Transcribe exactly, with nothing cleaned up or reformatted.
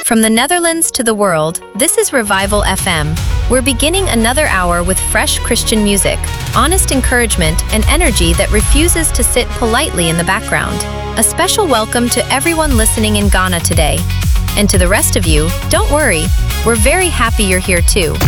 From the Netherlands to the world, this is Revival F M. We're beginning another hour with fresh Christian music, honest encouragement, and energy that refuses to sit politely in the background. A special welcome to everyone listening in Ghana today. And to the rest of you, don't worry, we're very happy you're here too.